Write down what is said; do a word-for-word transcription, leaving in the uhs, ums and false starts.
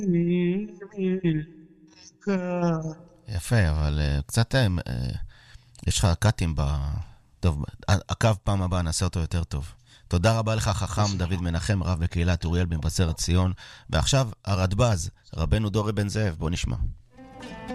יפה, אבל uh, קצת, uh, יש לך קאטים ב... טוב, הקו פעם הבאה נעשה אותו יותר טוב. תודה רבה לך, חכם דוד מנחם, רב בקהילת אוריאל במבשרת ציון. ועכשיו, הרדב"ז, רבנו דורי בן זאב, בוא נשמע.